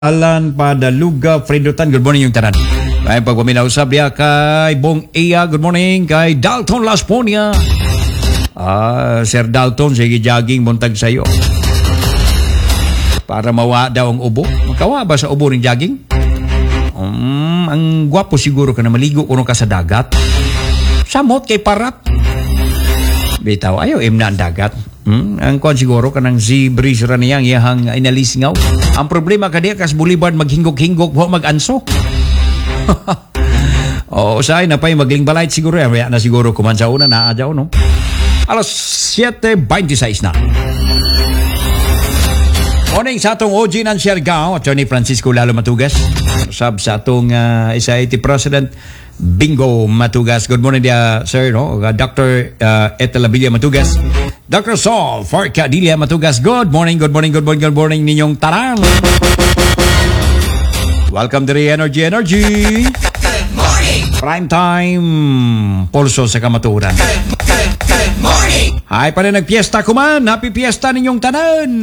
Alan Padaluga, Fredotan, good morning yung tanan. Kaya pagpaminausap niya kay Bong Iya, good morning. Kay Dalton Lasponia. Sir Dalton, sige jogging, buntag sa'yo. Para mawa daw ang ubo. Makawa ba sa ubo ng jogging? Ang gwapo siguro ka na maligo kuno ka sa dagat. Samot kay parat. Bitaw, ayaw na ang dagat. Ang kuwan siguro kanang Z-breeze ra niyang iyahang inalisngaw. Ang problema kadiya kas Boulevard maghingok-hingok ho mag-anso. Usay na pa'y magling balay siguro yan. Na siguro kuman sa una na adyaw no. Alas 7:26 na. Morning sa atong OG ng Siargao, Attorney Francisco Lalo Matugas. Sab sa atong SIT President Bingo Matugas. Good morning dia, sir, no? Dr. Etelabilia Matugas. Dr. Saul Farcadilla Matugas. Good morning ninyong taran. Welcome to the Energy. Good morning. Prime time pulso sa kamaturan. Good morning. Ay pa rin nagpiesta kuman. Happy fiesta ninyong tanan.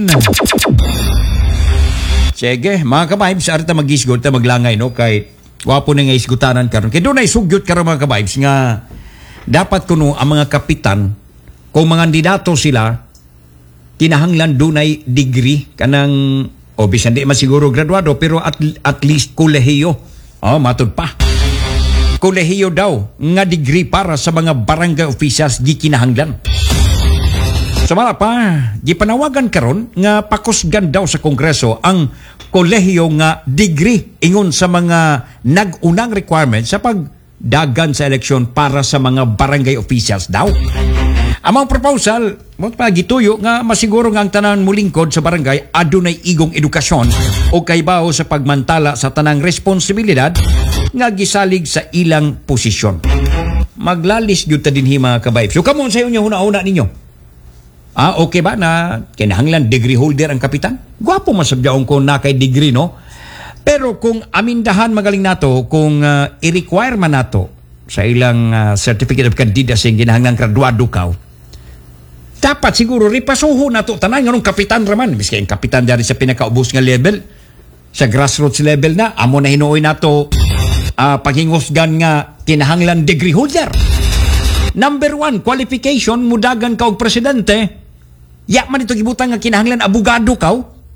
Sige, mga kabahibs, arita mag-isgot na maglangay, no? Kay wapo na nga isgutanan karon. Kaya doon na isugyot karon mga kabahibs nga dapat kuno ang mga kapitan kung mga kandidato sila kinahanglan doon ay degree kanang bisan di man siguro graduado pero at least kolehiyo. Matud pa. Kolehiyo daw nga degree para sa mga barangay officials di kinahanglan. Samala pa, di panawagan karon nga pakusgan daw sa Kongreso ang kolehiyo nga degree ingon sa mga nag-unang requirements sa pagdagan sa eleksyon para sa mga barangay officials daw. Ang mga proposal, magpagituyo nga masiguro nga ang tanan mulingkod sa barangay adunay igong edukasyon o kaybaho sa pagmantala sa tanang responsibilidad nga gisalig sa ilang posisyon. Maglalis gyud ta dinhi mga kabayb. So kamo sa inyo una-una ninyo. Okay ba na kinahanglan degree holder ang kapitan? Gwapo masabyaon ko na kay degree, no? Pero kung amindahan magaling nato, kung i-require man nato sa ilang certificate of candidacy kinahanglan graduado ka, dapat siguro ripasuho nato tanan nganong kapitan raman. Miski ang kapitan dari sa pinakaubos nga level, sa grassroots level na, amo na hinuoy nato paghingusgan nga kinahanglan degree holder. Number 1, qualification, mudagan ka og presidente. Man ito gibutang nga kinahanglan abogado ka.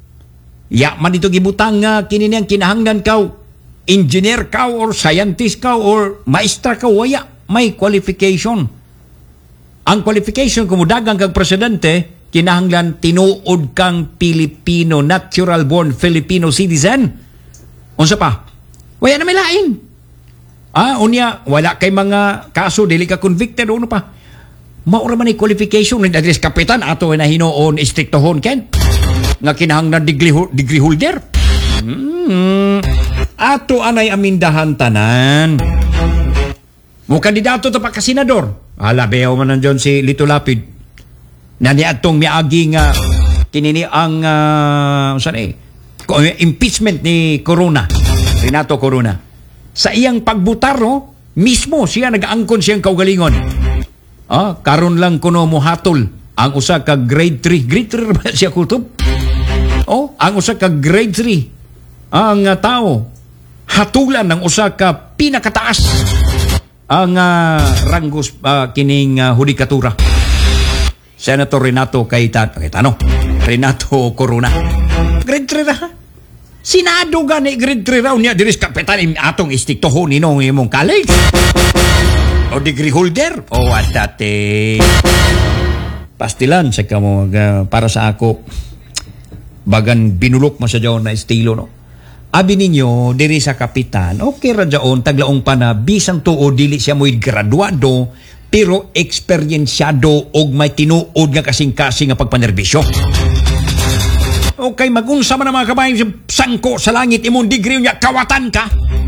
Man ito gibutang nga kininiyang kinahanglan ka engineer ka or scientist ka or maestra ka. Waya, may qualification. Ang qualification kung mudagan kang presidente, kinahanglan tinuod kang Pilipino, natural born Filipino citizen. Unsa pa? Waya na may lain. Unya, wala kay mga kaso, dili ka convicted, ano pa? Maura man ay qualification, at least kapitan, ato na hinoon, istriktohon, ken? Nga kinahanglan degree holder. Ato anay amindahan tanan. Mo kandidato to pa ka senador. Beho man nandiyon si Lito Lapid. Nani atong miagi nga kinini ang impeachment ni Corona. Renato Corona. Sa iyang pagbutar, no, mismo siya nag-angkon siyang kaugalingon. Karon lang kuno mo hatol ang usa ka grade 3. Grade 3 ba siya kutob? Ang usa ka grade 3 ang tao hatulan ng usa ka pinakataas ang ranggos kining hudikatura. Senator Renato Renato Corona. Grade 3 na. Sinado gani grade 3 raw niya diris kapitan atong istiktohon ninong imong college. O degree holder. At dati pastilan sa kamo para sa ako bagan binulok masadyaw na estilo, no. Abi ninyo diri sa kapitan, okay ra daon taglaong pa na bisang tuo dili siya mo'y graduado pero eksperyensyado og may tinuod nga kasing-kasing nga pagpanerbisyo. Okay, magunsa man ang mga kabayan sangko sa langit imong degree niya kawatan ka.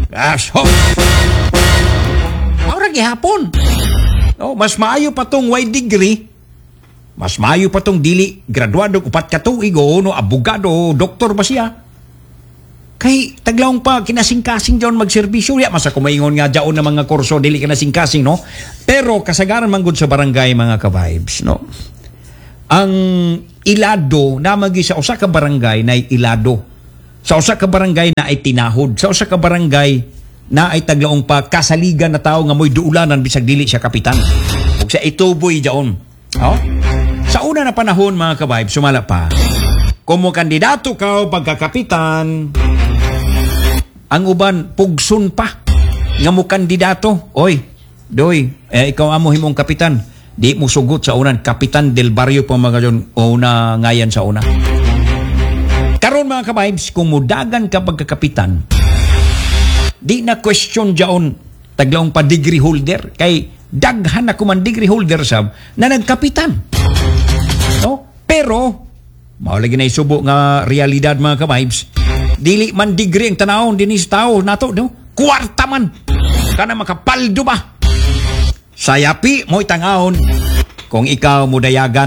Ora gihapon. Mas maayo pa tong wide degree. Mas maayo pa tong dili graduado upat ka tuig no abogado, doktor ba siya? Kay taglawong pa kinasing-kasing diyon magserbisyo ya masa kumaingon nga diyon na mga kurso dili kinasing-kasing, no. Pero kasagaran man gud sa barangay mga ka-vibes, no. Ang ilado namagi sa usa ka barangay na ilado Sa usa ka barangay na ay tinahod. Sa usa ka barangay na ay taglaong pa kasaligan na tao nga mo'y duulanan bisag dili siya kapitan. Ug sa ituboy daon. Oh? Sa una na panahon mga kabayb, sumala pa. Kung mo kandidato ka o pagkakapitan, ang uban pugsun pa nga mo kandidato. Oy, doy, ikaw amo himong kapitan. Di mo sugot sa unan, kapitan del barrio pa mga yun, una ngayan sa una. Karon mga kabibes, kung mudagan ka pagkakapitan, di na question dyaon taglaong pa degree holder. Kay daghan na kuman degree holder sab na nagkapitan. No? Pero, maulagi na isubo nga realidad mga kabibes, dili man degree ang tanawon din sa tao nato, no? Kwarta man. Kana makapaldo ba? Sayapi mo'y tangahon kung ikaw mudayagan.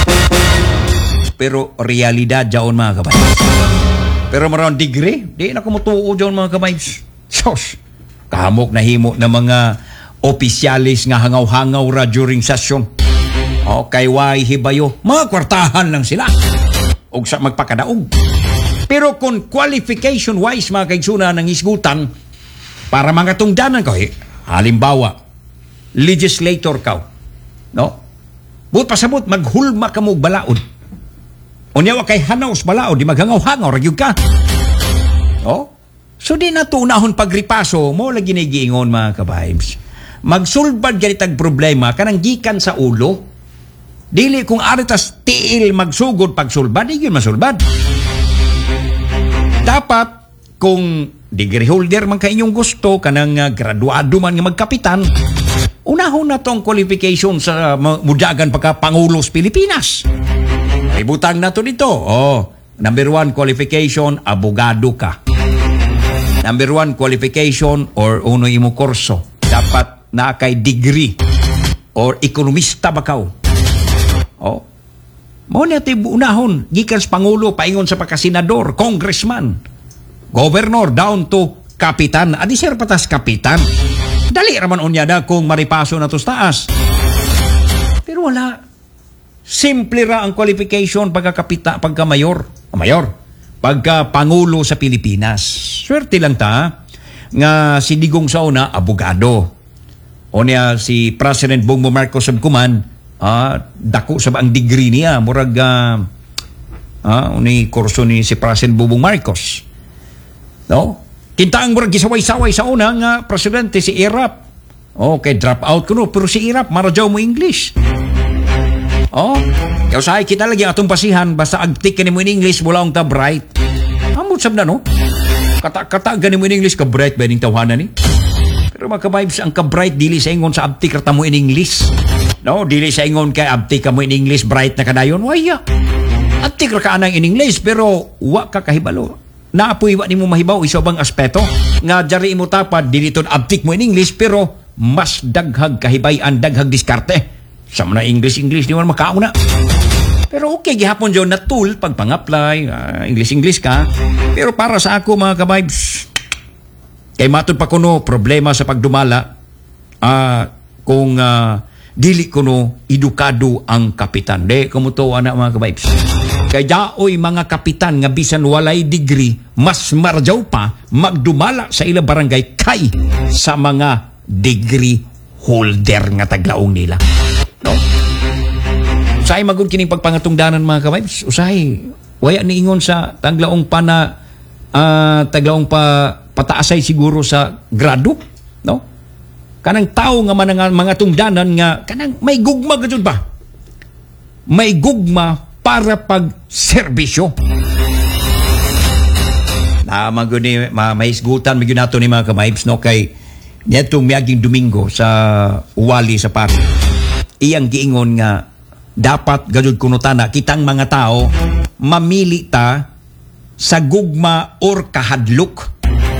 Pero realidad dyaon mga kabibes. Pero maroon degree, di na kumutuo dyaon mga kabibes. Sos, kahamok na himo ng mga opisyalis nga hangaw-hangaw ra during session. O kay way hibayo, mga kwartahan lang sila. O sa magpakadaog. Pero kung qualification-wise mga kaigsuna ng isgutan, para mga tungdanan ko, halimbawa, legislator ka, no? But pasabot, maghulma ka mo balaod. Unyawa kay hanaos balaod, di maghangaw-hangaw, ragyog ka. No? So di na tunahon pagripaso, mo lagi na giingon mga kabibes. Magsulbad ganitag problema, kanang gikan sa ulo. Dili kung aritas tiil magsugod pagsulbad, di yun masulbad. Dapat, kung degree holder man ka inyong gusto, kanang graduado man nga magkapitan, unahon na tong qualification sa mudagan pagka Pangulos Pilipinas. Ay butang na to dito. Number 1 qualification, abogado ka. Number 1 qualification or uno imo kurso. Dapat na kay degree or ekonomista ba ka? Mo na ti unahon gikan sa pangulo paingon sa pagkasenador, congressman, governor down to kapitan. Adi sir patas kapitan. Dali raman unya da kung maripaso na to sa taas. Pero wala. Simple ra ang qualification pagka mayor, pagka pangulo sa Pilipinas. Swerte lang ta nga si Digong Sauna abogado. O niya si President Bongbong Marcos sab kuman, dako sab ang degree niya murag uni kurso ni si President Bongbong Marcos. No? Kinta ang murag gisaway-saway sa una nga presidente si Irap. Okay, drop out kuno pero si Irap marajaw mo English. Kaya sa kita lagi atong pasihan basta agtik ka ni mo in English mula ang ta bright. Amot sab na no? Kata gani mo in English ka bright ba ning tawhanan ni? Pero mga ka-vibes, ang ka-bright dili sa ingon sa abtik rata mo in English. No, dili sa ingon kay abtik ka mo in English bright na kadayon. Waya. Abtik ra ka anang in English pero wa ka kahibalo. Naapoy wa nimo mahibaw isa bang aspeto nga jari mo tapad dili ton abtik mo in English pero mas daghag kahibay-an daghag diskarte. Sa mga English di mo makauna. Pero okay, gihapon dyan na tool pag pang-apply, English ka. Pero para sa ako mga ka-vibes, kay matod pa kuno problema sa pagdumala kung dili kuno edukado ang kapitan. De, kumutuwa na mga ka-vibes. Kay daoy mga kapitan nga bisan walay degree, mas marjaw pa magdumala sa ilang barangay kay sa mga degree holder nga taglaong nila. No? Usahay magod kining pagpangatungdanan mga ka-vibes. Usahay waya niingon sa taglaong pa na taglaong pa pataasay siguro sa grado, no? Kanang tao nga mga tungdanan nga kanang may gugma gud ba? May gugma para pag serbisyo. Na magud ni maisgutan migud nato ni mga ka-vibes no kay nitong miaging Domingo sa Uwali sa Pari. Iyang giingon nga dapat gajud kuno tana kitang mga tao mamili ta sa gugma or kahadlok.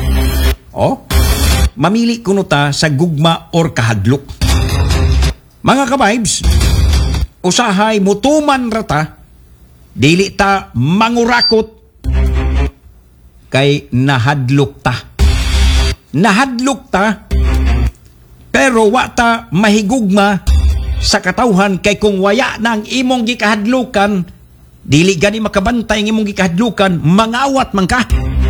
Mamili kuno ta sa gugma or kahadlok. Mga ka-vibes, usahay mutuman rata dili ta mangurakot kay nahadlok ta. Nahadlok ta pero wa ta mahigugma sa katawhan kay kung waya nang imong gikahadlukan dili gani makabantay ang imong gikahadlukan mangawat man ka.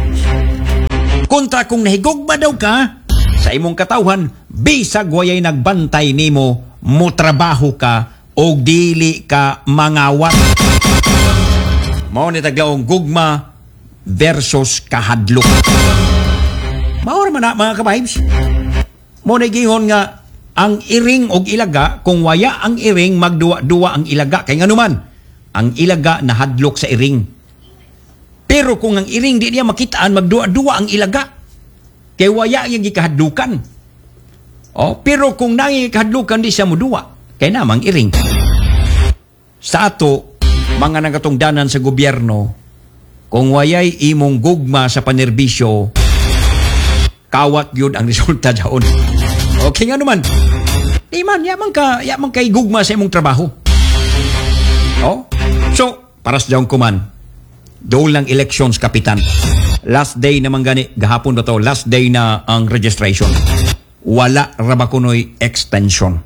Kontra kung nahigugma daw ka sa imong katawhan, bisag wayay nagbantay nimo, mutrabaho ka o dili ka mangawat. Mao ni taglaong gugma versus kahadlok. Mao naman na mga kabahibs. Mao na gingon nga ang iring og ilaga, kung waya ang iring, magduwa-duwa ang ilaga. Kaya nga naman, ang ilaga nahadlok sa iring. Pero kung ang iring di niya makitaan, magduwa-duwa ang ilaga. Kaya waya yung gikahadlukan. Pero kung nangikahadlukan, di siya muduwa. Kaya namang iring. Sa ato, mga nagatungdanan sa gobyerno, kung wayay imong gugma sa panerbisyo, kawat yun ang resulta dyan. Okay nga naman. Di man, yaman kay gugma sa imong trabaho. So, para sa dyan kuman, doon lang elections, kapitan. Last day naman gani, gahapon na to, last day na ang registration. Wala rabakunoy extension.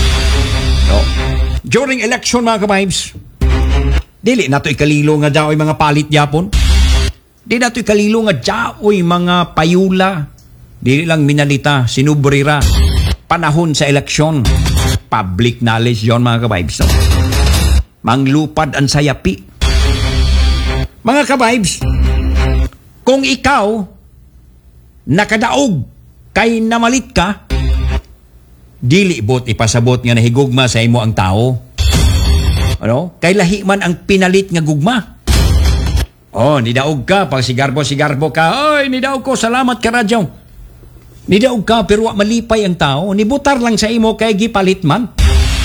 During election, mga kabahibs, dili nato ikalilo nga daoy mga palit yapon. Di nato ikalilo nga daoy mga payula. Dili lang minalita, sinubrira. Panahon sa eleksyon. Public knowledge yon mga kabahibs. Manglupad ang sayapi. Mga kabahibs, kung ikaw nakadaog kay namalit ka, dili bot ipasabot nga nahigugma sa imo ang tao. Kay lahi man ang pinalit nga gugma. Nidaog ka, pag sigarbo ka, nidaog ko, salamat ka radyaw. Nidaog ka, pero malipay ang tao. Nibutar lang sa imo kay gipalit man.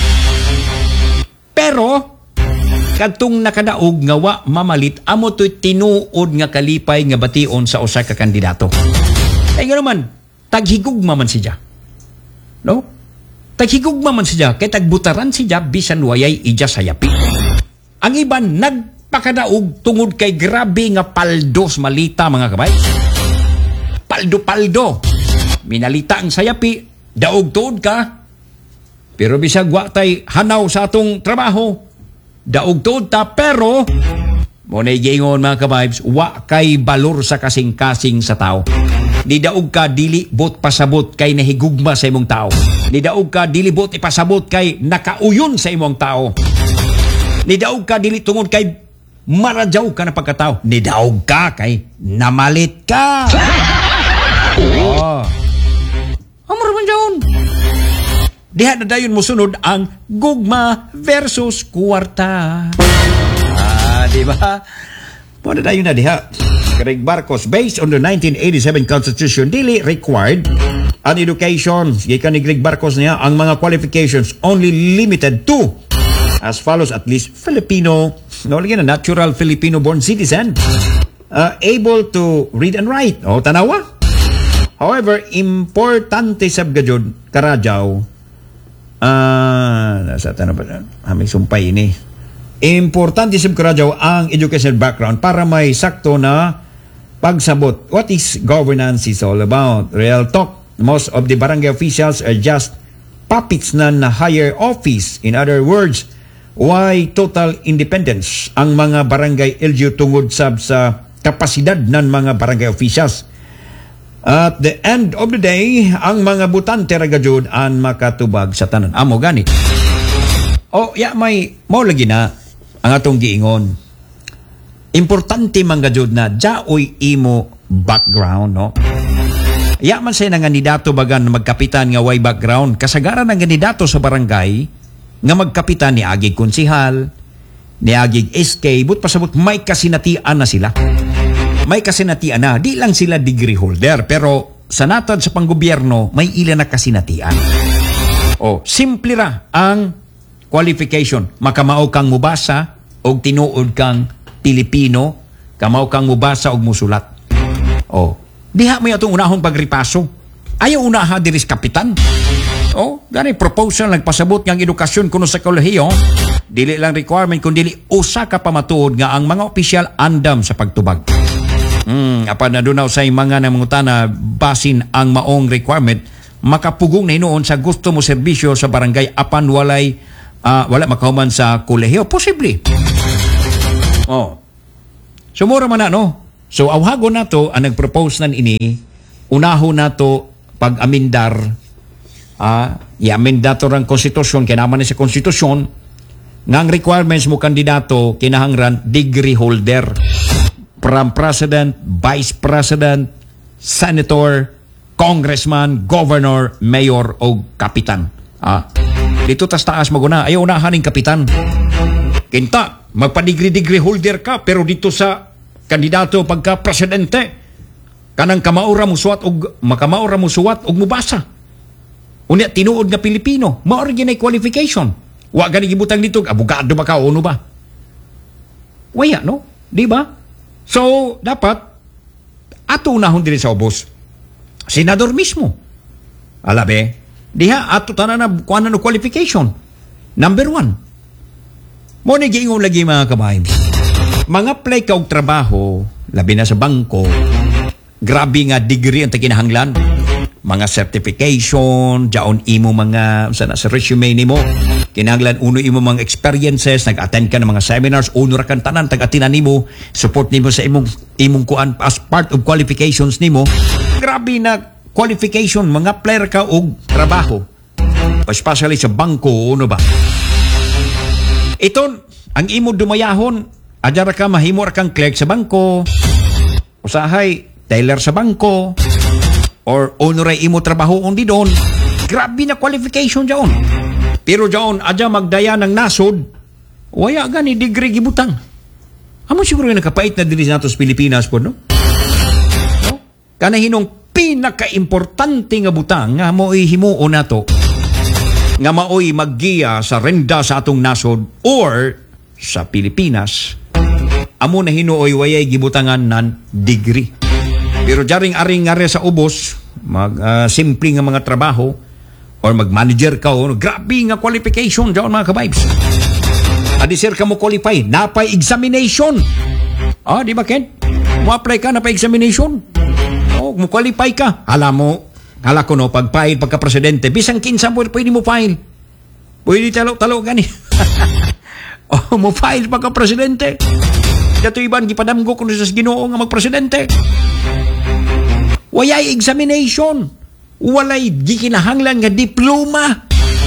Pero, kadtong nakadaog nga wa mamalit, amo to'y tinuod nga kalipay nga bation sa usa ka kandidato. Ay nga naman, taghigugma man siya. Taghigugma man siya, kay tagbutaran siya, bisan wayay ija sayapi. Ang iban, nagpakadaog tungod kay grabe nga paldos malita, mga kabay. Paldo. Minalita ang sayapi, daog tuod ka, pero bisag wa tay hanaw sa atong trabaho, daog tuod ta, pero muna'y gingon mga kabibes, wa kay balor sa kasing-kasing sa tao. Nidaog ka, dili bot pasabot kay nahigugma sa imong tao. Nidaog ka, dili bot ipasabot kay nakauyon sa imong tao. Nidaog ka, dili tungod kay maradyaw ka na pagkatao. Nidaog ka kay namalit ka. Amor man dyan. Diha na dayon mo sunod ang gugma versus kwarta. Di ba? Muna dayon na diha. Greg Barcos, based on the 1987 Constitution, dili required an education. Gikan ni Greg Barcos niya, ang mga qualifications only limited to as follows: at least Filipino, na natural Filipino-born citizen, able to read and write. Tanawa. However, importante sab gajud karadyaw, nasa tanong ba? May sumpay ini. Importante sab karadyaw ang educational background para may sakto na pagsabot. What is governance is all about? Real talk. Most of the barangay officials are just puppets na higher office. In other words, why total independence ang mga barangay LGU tungod sab sa kapasidad ng mga barangay officials. At the end of the day, ang mga butante ragajud ang makatubag sa tanan. Amo gani. May mo lagi na ang atong giingon. Importante man gajud na jaoy imo background, no? Man say nga kandidato bagan magkapitan nga way background, kasagaran ng kandidato sa barangay nga magkapitan ni agig konsihal, ni agig SK, but pasabot may kasinatian na sila. May kasinatian na, di lang sila degree holder, pero sa natad sa panggobyerno, may ilan na kasinatian. Simple ra ang qualification. Makamao kang mubasa o tinuod kang Pilipino, kamao kang mubasa o musulat. Diha may atong unahon pagripaso. Ayaw unaha diris kapitan. Gani proposal nagpasabot ng edukasyon kuno sa kolehiyo. Dili lang requirement kundi usa ka pamatuod nga ang mga opisyal andam sa pagtubag. Apan na dunaw say mga namangutana basin ang maong requirement, makapugong na hinuon sa gusto mo serbisyo sa barangay apan wala makahuman sa kolehiyo. Posible. Sumura man na, no? So awhago nato ang nagpropose nan ini, unaho nato pag-amendar, i-amenda to ang konstitusyon, kinaman sa konstitusyon, nga ang requirements mo kandidato, kinahangran degree holder from president, vice president, senator, congressman, governor, mayor o kapitan. Dito tas taas maguna, ayaw unahan ng kapitan. Kinta, magpa-degree holder ka, pero dito sa kandidato pagka-presidente, kanang kamaura mo suwat og mubasa. Unya tinuod nga Pilipino, maori ginay qualification. Wa gani gibutang dito, abogado ba ka o ano ba? Waya, no? Di ba? So, dapat ato unahon din sa ubos. Senador mismo. Alabe, diha ato tanan na kuanan no qualification. Number 1. Mo ni giingon lagi mga kabayan. Mga apply ka og trabaho, labi na sa bangko, grabe nga degree ang taginahanglan. Mga certification, jaon imo mga sa resume nimo. Kinahanglan uno imo mga experiences, nag-attend ka ng mga seminars, uno ra kan tanan tag-atinan nimo, support nimo sa imong kuan as part of qualifications nimo. Grabe na qualification, mga player ka og trabaho. Especially sa bangko, ano ba? Ito, ang imo dumayahon, adara ka mahimo ra kang clerk sa bangko, usahay, teller sa bangko, or onoray imo trabaho on di doon. Grabe na qualification dyan. Pero dyan, adya magdaya ng nasod, waya gani degree gibutang. Amo siguro yung nakapait na dili nato sa Pilipinas po, no? Kanahinong pinaka-importante nga butang nga mo'y himuo nato nga maoy maggiya sa renda sa atong nasod or sa Pilipinas, amo na hinuoy wayay gibutangan nan degree. Pero jaring-aring nga sa ubos, simple nga mga trabaho or mag-manager ka, grabe nga qualification dyan mga kabibes. Adi sir ka mo qualify, napay examination. Di ba Ken? Mo apply ka, napay examination. Mo qualify ka. Hala ko no, pag-file, pagka-presidente, bisang kinsa mo, pwede mo file. Pwede talo gani. Mo file pagka-presidente. Dato iban, gipadamgo kung sa Ginoo nga mag-presidente. Wayay examination. Walay gikinahanglan nga diploma.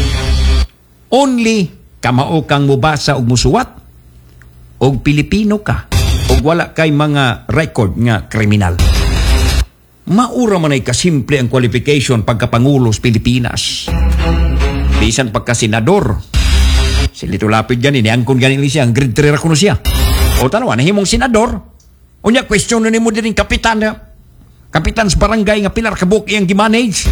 Only kamao kang mubasa og musuwat og Pilipino ka og wala kay mga record nga kriminal. Maura man ay kasimple ang qualification pagkapangulo sa Pilipinas. Bisan pagka-senador. Silito lapid gani, niangkon gani siya, ang grade 3 rakuno siya. O tanawa, nahimong senador. Unya, question na mo din kapitan sa barangay nga pilar kabuk iyang gimanage.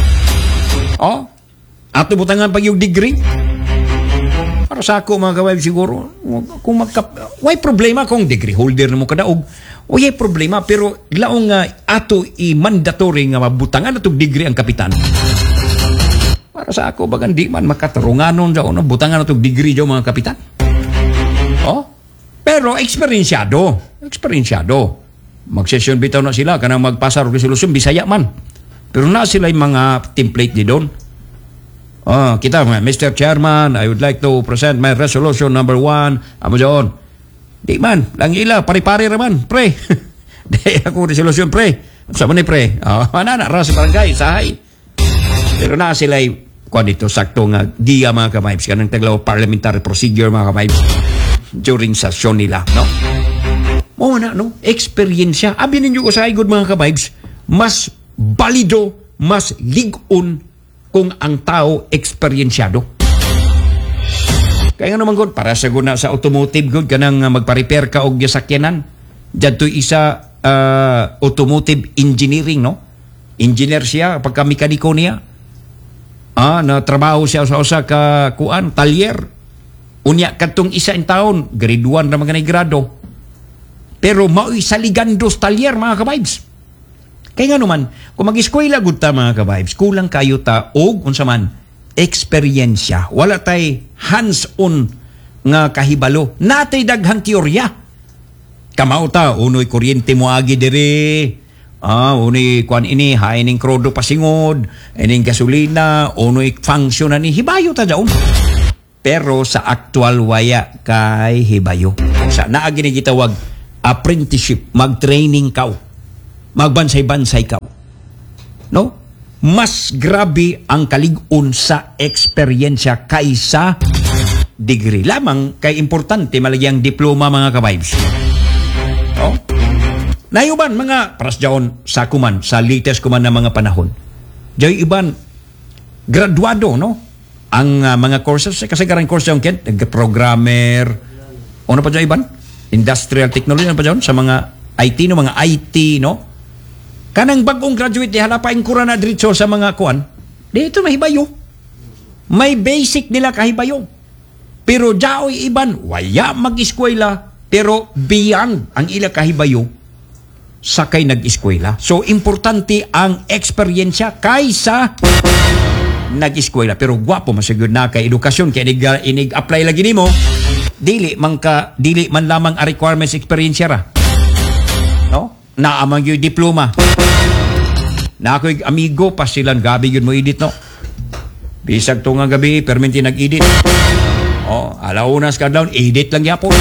Ato butangan pag yung degree. Para sa ako mga kaway siguro, kung way problema kung degree holder na mo kadaog. Way problema, pero laong ato i-mandatory nga mabutangan atong degree ang kapitan. Para sa ako, bagan di man makatarunganon dyan, butangan atong degree dyan mga kapitan. Pero eksperyensyado. Mag-session bitaw na sila, kanang magpasa o resolution, Bisaya man. Pero na sila yung mga template di doon. Kita, Mr. Chairman, I would like to present my resolution number 1. Amo dyan. Di man, lang ila, pari-pari raman, pre. Di ako resolution, pre. Sama ni pre. Ras barangay, sahay. Pero na sila yung dito, sakto nga, giya mga kamibes, kanang taglaw parliamentary procedure mga kamibes during session nila, no? Experience. Abi ninyo ko sa good mga kabibes, mas balido, mas ligon kung ang tao eksperyensyado. Kaya nga naman good, para sa guna sa automotive good, kanang magpa-repair ka og sasakyanan. Dito isa automotive engineering, no? Engineer siya, pagka-mekaniko niya. Na trabaho siya sa usa ka talyer. Unya katong isa in taon, grade 1 na mga grado. Pero mao'y saligandos talyer mga kabibes. Kaya nga naman, kung mag-eskwela gud ta mga kabibes, kulang kayo ta og unsa man eksperyensya. Wala tay hands-on nga kahibalo. Natay daghang teorya. Kamao ta, unoy kuryente mo agi diri. Unoy kuan ini, haining krodo pasingod, ining gasolina, unoy function ani hibayo ta daon. Pero sa actual waya kay hibayo. Sa naagi ni gitawag apprenticeship, mag-training ka, magbansay-bansay ka. No? Mas grabe ang kalig-on sa eksperyensya kaysa degree. Lamang kay importante malagyang diploma mga ka-vibes. No? Nayuban mga prasjaon sa kuman, sa latest kuman na mga panahon. Diyo'y iban graduado, no? Ang mga courses, kasi karang course yung kent, programmer, ano pa dyan iban? Industrial technology, ano pa dyan? Sa mga IT, no? Mga IT, no? Kanang bagong graduate, di halapain ko na diretso sa mga kuan, dito mahibayo. May basic nila kahibayo. Pero dyaoy iban, waya mag-eskwela, pero beyond ang ila kahibayo, sakay nag-eskwela. So, importante ang eksperyensya kaysa nag-eskwela. Pero gwapo, masagod na kay edukasyon, kaya inig-apply lagi nimo, dili man lamang a requirements eksperyensya ra. No? Naamang yung diploma. Na ako'y amigo, pa silang gabi yun mo edit, no? Bisag to nga gabi, perminti nag-edit. Alaunas ka down, edit lang yapon.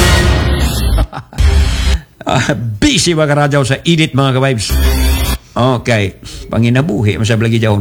Busy mga karadyaw sa edit mga ka-vibes. Okay. Panginabuhi, masab lagi dyaon.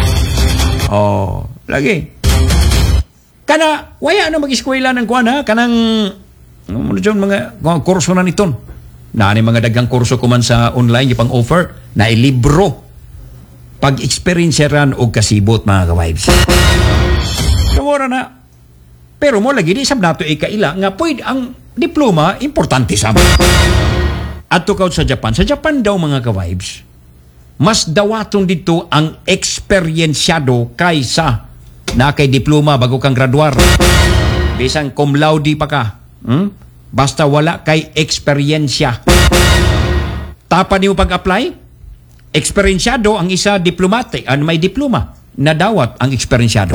Lagi. Kana, waya na mag-eskwela ng kuwan ha? Kanang, mga kurso na niton. Naani mga dagang kurso kuman sa online, yung pang-offer, na ilibro. Pag-experience ran o kasibot mga ka-vibes. Kamura na. Pero mo lagi di sab nato ikaila nga pwede ang diploma importante sab. At tukaw sa Japan. Sa Japan daw mga ka-vibes, mas dawaton dito ang eksperyensyado kaysa na kay diploma bago kang graduar. Bisang cum laude pa ka. Basta wala kay eksperyensya. Tapan niyo pag-apply, eksperyensyado ang isa diplomatic, may diploma, nadawat ang eksperyensyado.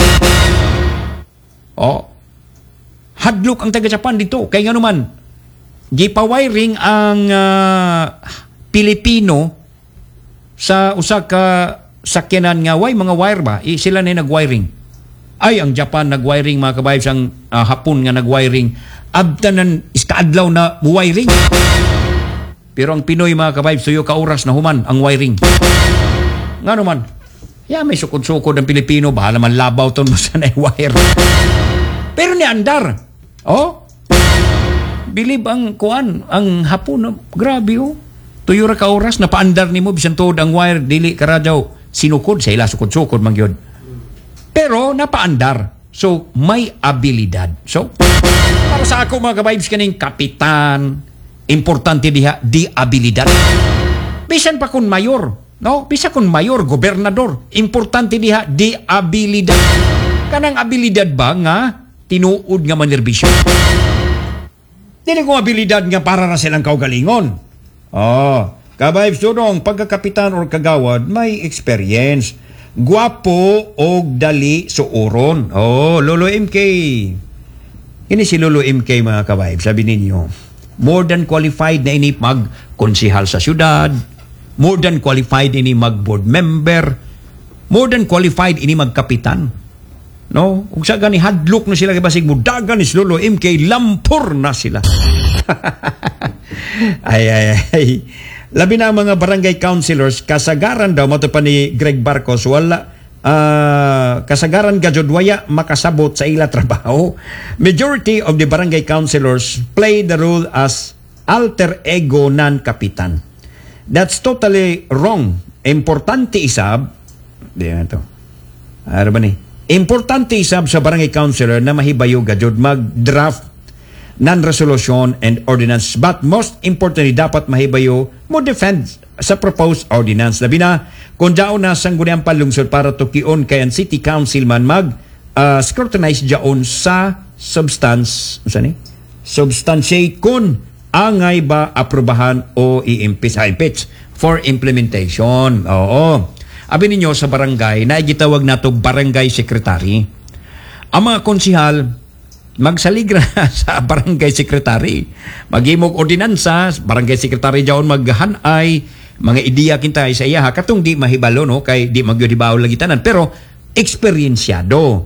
Hadlok ang taga-Japan dito. Kaya nga naman, gipawiring ang Pilipino sa usa ka sakyanan nga way mga wire ba? Sila na nag-wiring. Ay, ang Japan nag-wiring mga kabayos, ang Hapon nga nag-wiring. Abtanan, iskaadlaw na wiring. Pero ang Pinoy mga kabayos, tuyo ka oras na human ang wiring. Nga naman, may sukod-sukod ang Pilipino, bahala man labaw ton mo sa na-wire. Pero ni andar, bilib ang kuan, ang Hapon, grabe tuyo ra ka oras, napaandar ni mo, bisan tuod ang wire, dili karadyaw, sinukod, sa ila sukod-sukod man yun. Pero napaandar, so may abilidad. So, para sa ako mga ka-vibes kaning kapitan, importante diha, di abilidad. Bisan pa kun mayor, no? Bisan kun mayor, gobernador, importante diha, di abilidad. Kanang abilidad ba nga, tinuod nga manerbisyo. Dili ko abilidad nga para na silang kaugalingon. Ka-vibes dunong pagkakapitan or kagawad, may experience. Guwapo o dali suoron. Lolo MK. Ini si Lolo MK mga ka-vibes, sabi ninyo. More than qualified na ini mag-konsihal sa syudad. More than qualified ini mag-board member. More than qualified ini mag-kapitan. No? Kung sa gani hadlok na sila kay basig mudagan ni Lolo MK, lampor na sila. ay. Labi na ang mga barangay councilors, kasagaran daw, mato pa ni Greg Barcos, wala, kasagaran gajod waya makasabot sa ila trabaho. Majority of the barangay councilors play the role as alter ego non-kapitan. That's totally wrong. Importante isab, importante isab sa barangay councilor na mahibayo gajod mag-draft non-resolution and ordinance. But most importantly, dapat mahibayo mo defend sa proposed ordinance. Labi na, kung daon na sangguniang palungsod para tukion kay ang city council man scrutinize daon sa substantiate kung angay ba aprobahan o i-impeach for implementation. Abi ninyo sa barangay, naigitawag nato barangay secretary. Ang mga konsihal, magsaligra sa barangay secretary. Maghimog ordinansa, barangay secretary jaon maghanay, mga ideya kintay sa iya, katong di mahibalo, no? Kay di magyodibaw lagi tanan. Pero, eksperyensyado.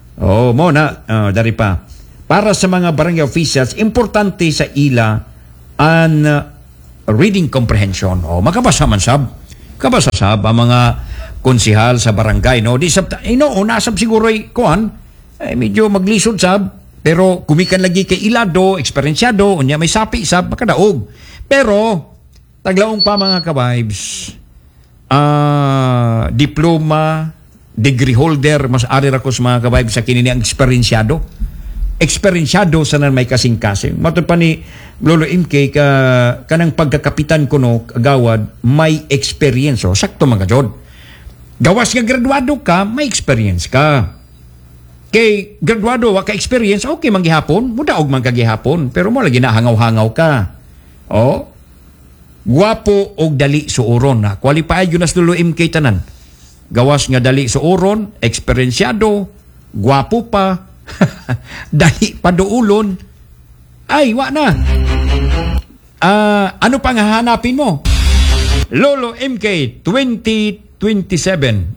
Dari pa. Para sa mga barangay officials, importante sa ila and reading comprehension. O, makabasa man sab. Kabasa sab ang mga konsihal sa barangay, no? Di sab, nasab siguro kuan, medyo maglisod sab, pero kumikan lagi kay ilado, eksperyensyado, unya may sapi sab, makadaog. Pero, taglaong pa mga ka-vibes, diploma, degree holder, mas arir ako sa mga ka-vibes sa kinini ang eksperyensyado. Eksperyensyado sa nan may kasing-kasing. Matod pa ni Lolo MK, kanang pagkakapitan ko no, agawad, may experience. O, sakto mga jod. Gawas nga graduado ka, may experience ka. Kay graduado, waka experience, okay manggihapon, mudaog man kagihapon, pero mo lagi na hangaw-hangaw ka. O, guwapo og dali suoron. Qualified yun as Lolo MK tanan. Gawas nga dali suoron, eksperyensyado, guwapo pa, dali paduulon, ay, wa na. Ano pang hahanapin mo? Lolo MK 2027.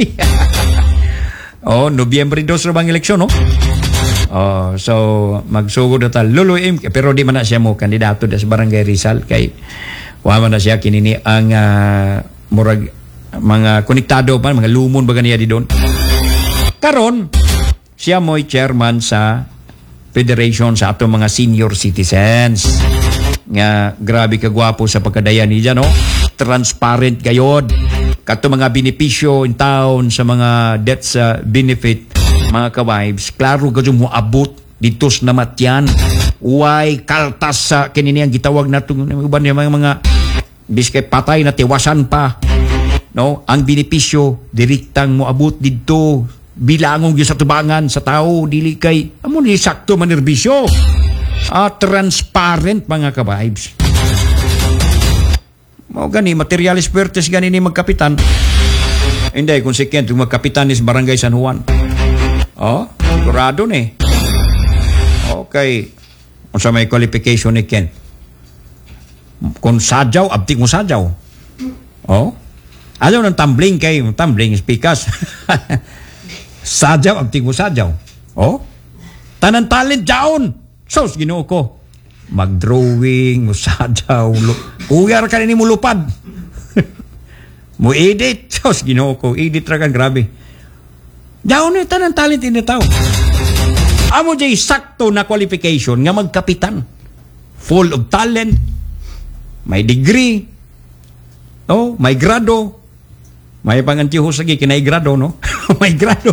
Nobyembre 2 na bang eleksyon, no? So, magsugod na tal. Lolo MK, pero di man na siya mo kandidato sa Barangay Rizal, kay wala man na siya kinini ang murag, mga konektado pa, mga lumon baga niya di doon. Karon, siya mo'y chairman sa Federation sa atong mga senior citizens. Nga, grabe kagwapo sa pagkadayan niya, no? Transparent gayod. Kato mga benepisyo in town sa mga deaths benefit, mga ka-vibes. Klaro ka mo abot dito sa namatyan. Uway, kaltas sa kinini ang gitawag na itong iban mga biskay patay na tiwasan pa. No? Ang benepisyo, direktang mo abot dito. Bilangong yung sa tubangan sa tao, dili kay, amo ni sakto manerbisyo. Transparent mga ka-vibes. Gani, materialis puertes gani ni magkapitan. Hindi, konsekent, yung magkapitan ni Barangay San Juan. Sigurado ni. Okay. Kung sa may qualification ni Ken. Kung sadyaw, abtik mo sadyaw. Ayaw ng tumbling kay, tumbling is pikas. Sadyaw, abtik mo sadyaw. Tanan talent jaon. Sos, ginoo ko. Mag-drawing, mo sadyaw. Uyar ka ni mo lupad. Mo edit. Sos, ginoo ko. Edit ra kan, grabe. Jaon ni, tanan talent ini tao. Amo jay sakto na qualification nga magkapitan. Full of talent. May degree. May grado. May pangantihos lagi, kinay grado, no? May grado.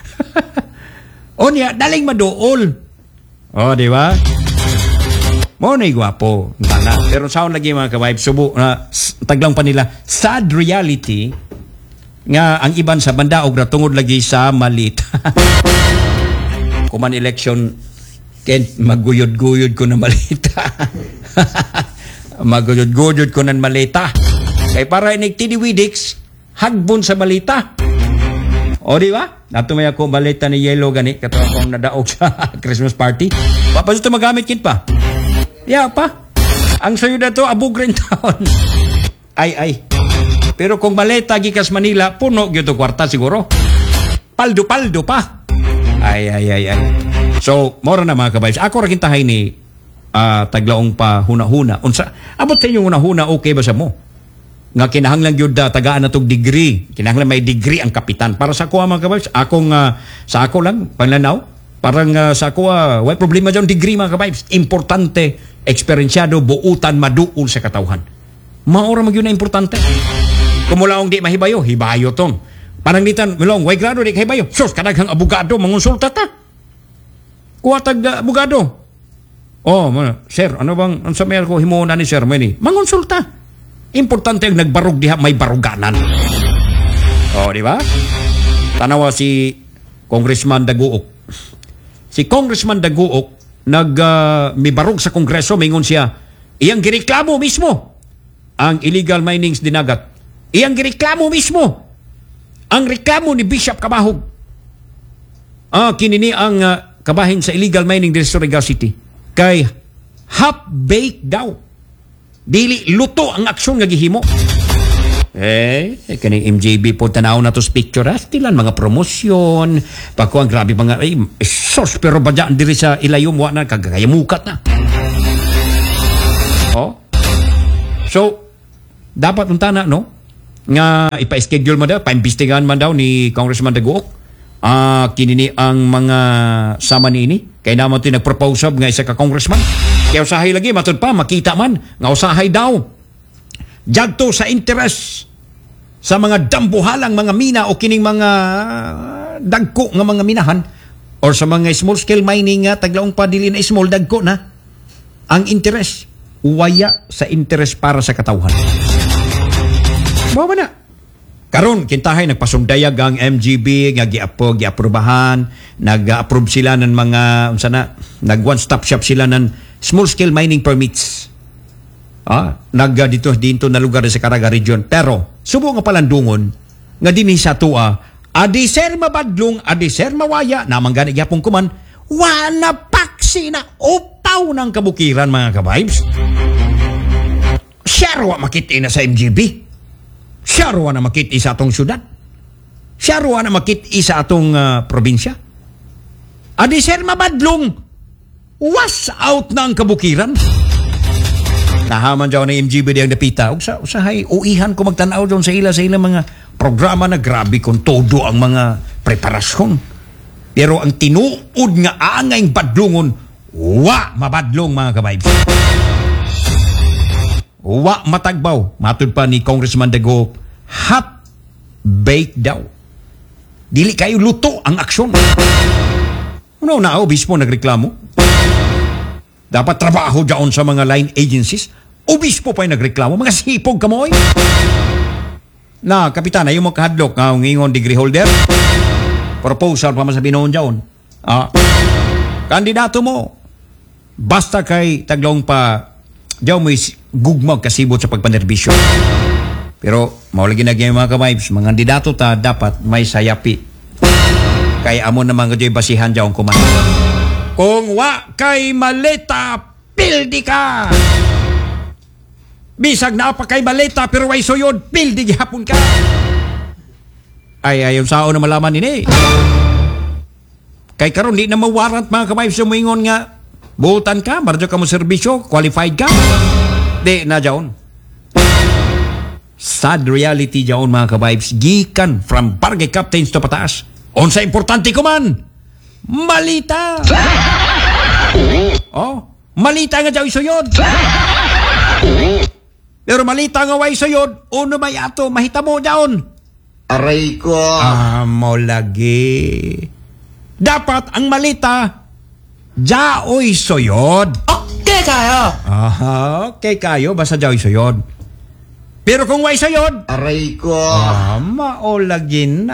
Niya, daling madool. Di ba? Mo na gwapo. Pero saan lagi mga ka-vibe, subo na taglang pa nila, sad reality nga ang iban sa banda og tungod lagi sa malit. Kuman election, maguyod-guyod ko na malita. Maguyod-guyod ko na malita. Kay para inigtiniwidix, hagbon sa malita. Di ba? Nato may ako balita ni Yellow gani, kato akong nadaog sa Christmas party. Papaso ito magamit kit pa. Pa. Ang sayo na to, abog rin taon. Ay. Pero kung maleta gikas Manila, puno gyud to kwarta siguro. Paldo-paldo pa. Ay. So, mora na mga kabays. Ako rin tahay ni taglaong pa huna-huna. Abot sa inyong huna-huna, okay ba sa mo? Nga kinahanglan gyud tagaan na tog degree. Kinahanglan may degree ang kapitan. Para sa ako mga kabaybs, sa ako lang, panlanaw, parang sa ako, may problema dyan degree mga kabaybs. Importante, eksperyensyado, buutan, maduol sa katawhan. Maura mag yun na importante. Kung mulaong di mahibayo, hibayo tong. Parang ditan, mulong, way grado di kahibayo. Sus, kadaghang abogado, mangonsulta ta. Kuha tag abogado. Sir, ano bang, ang samayar ko, himuon na ni sir, may ni, mangonsulta. Importante ang nagbarog diha, may baruganan. Di ba? Tanawa si Congressman Daguok. Si Congressman Daguok may barog sa Kongreso, mingon siya, iyang gireklamo mismo ang illegal minings dinagat. Iyang gireklamo mismo ang reklamo ni Bishop Kabahog. Kinini ang kabahin sa illegal mining dito sa Surigao City. Kay half-baked daw. Dili luto ang aksyon nga gihimo. Kani MJB po tanaw na to picture stilan mga promosyon, pakuan grabe mga sos pero ba dyan diri sa ilayom wa na kagayamukat na. Oh. So, dapat unta na, no? Nga ipa-schedule man daw, paimbestigahan man daw ni Congressman Daguok. Kinini ang mga sama ni ini. Kaya naman ito nag-propose nga isa ka congressman. Kaya usahay lagi, matod pa, makita man, nga usahay daw. Jagto sa interes sa mga dambuhalang mga mina o kining mga dagko nga mga minahan or sa mga small-scale mining nga taglaong padili na small dagko na ang interes. Waya sa interes para sa katawhan. Mo ba na? Karon kintahay nagpasundayag ang MGB nga giaprubahan, nag-approve sila ng mga unsa na, nag one-stop shop sila ng small-scale mining permits. Dito na lugar sa Caraga region. Pero subo nga palandungon nga dinhi sa tua, adi sir mabadlong, adi sir mawaya, namang gani gyapon kuman, wala paksi na upaw ng kabukiran mga ka-vibes. Siya raw makita na sa MGB. Siya raw na makita sa atong syudad. Siya raw na makita sa atong probinsya. Adi sir mabadlong, was out na ang kabukiran. Nahaman dyan na MGB diyang napita. Usahay, uihan ko magtanaw dyan sa ila mga programa na grabe kung todo ang mga preparasyon. Pero ang tinuod nga angay badlungon, wa mabadlong mga kabaybs. Wa matagbaw. Matud pa ni Congressman Dago, hot bake daw. Dili kayo luto ang aksyon. Una obispo nagreklamo. Dapat trabaho dyan sa mga line agencies. Obispo pa yung nagreklamo. Mga sipog kamoy. Na, kapitana, yung magkahadlok nga ngingon degree holder. Proposal pa masabi noon dyan. Kandidato mo. Basta kay taglong pa dyan mo gugmag kasibot sa pagpanerbisyo. Pero, maulagi na yung mga kamay. Mga kandidato ta dapat may sayapi. Kaya amo naman kadyo'y basihan dyan kumanda. Kung wa kay maleta, pildi ka. Bisag na pa kay maleta pero way soyod, pildi gihapon ka. Ay, yung sao na malaman nini. Kay karon di na mawarrant mga kabayb sa moingon nga, buutan ka, marjo ka mo serbisyo, qualified ka. Di na jaon. Sad reality jaon mga kabaybs, gikan from barangay captains to pataas. Unsa importante ko man? Malita! Malita nga dyaw isuyod. Pero malita nga way isuyod, uno may ato, mahita mo dyaon. Aray ko. Mo lagi. Dapat ang malita, dyaoy suyod. Okay kayo. Okay kayo, basta dyaoy suyod. Pero kung way suyod, Aray ko. maolagin na.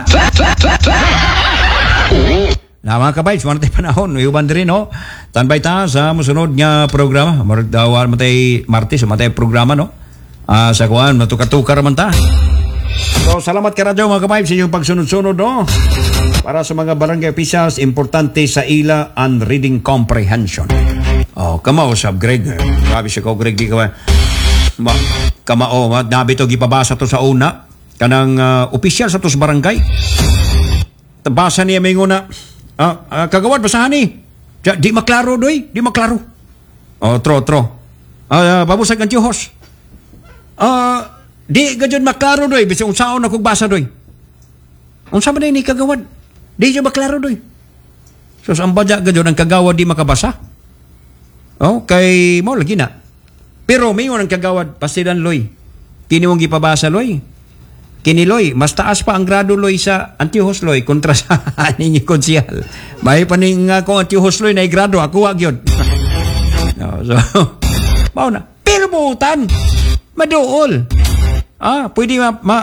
Na mga kabays, wala tayo panahon. Iuban rin, no? Tanbay ta sa musunod nga programa. Maragdawan matay Martes, matay programa, no? Sa kuwan, matukar-tukar man ta. So, salamat ka radyo mga kabays sa inyong pagsunod-sunod, no? Para sa mga barangay officials, importante sa ila ang reading comprehension. Kamausap, Greg. Grabe siya ko, Greg. Di ka kamao, nabi to gipabasa to sa una. Kanang official sa to sa barangay. Basa niya may nguna. Kagawad, basahan ni. Di maklaro, doy. Di maklaro. Tro. Babusag ang tiyuhos. Di gadyon maklaro, doy. Bisa unsaon na kong basa, doy. Unsa man ni kagawad? Di dyan maklaro, doy. So, ang badya gadyon ang kagawad di makabasa? Kay mo, lagi na. Pero may ang kagawad, pasidan, loy. Kini mong gipabasa, loy. Kini Loy, mas taas pa ang grado Loy sa Antihos Loy kontra sa aning konsyal. May paning kung Antihos Loy na grado, ako wag yun. So, mauna. Pero buutan, maduol. Pwede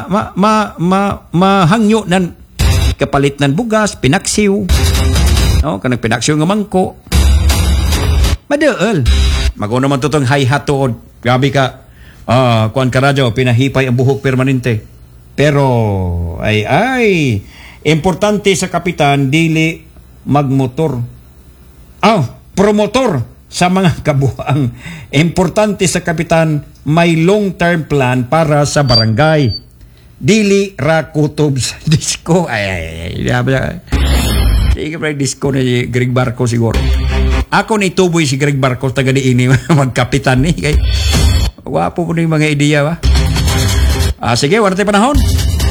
mahangyo ng kapalit ng bugas, pinaksiw. Kanang pinaksiw ng mangko. Maduol. Magaw naman tutong hi-hat tuod. Gabi ka, kuan ka radyo, pinahipay ang buhok permanente. Pero ay importante sa kapitan dili magmotor. Promotor sa mga kabuang. Importante sa kapitan may long-term plan para sa barangay. Dili ra kutob sa disco. Sige pa disco ni Greg Barco siguro. Ako ni tuboy si Greg Barco taga diini magkapitan ni kay Wapo po na yung mga ideya ba? Sige, wala tayo panahon.